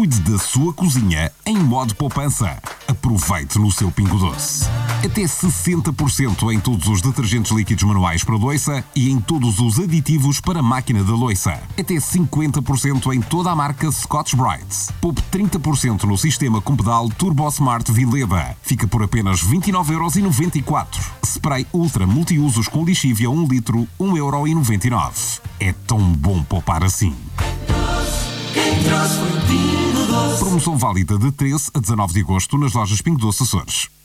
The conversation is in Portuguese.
Cuide da sua cozinha em modo poupança. Aproveite no seu Pingo Doce. Até 60% em todos os detergentes líquidos manuais para louça e em todos os aditivos para a máquina da louça. Até 50% em toda a marca Scotch-Brite. Poupe 30% no sistema com pedal Turbo Smart Vileda. Fica por apenas 29,94€. Spray Ultra Multiusos com lixívia 1 litro, 1,99€. É tão bom poupar assim. Promoção válida de 13 a 19 de agosto nas lojas Pingo Doce Açores.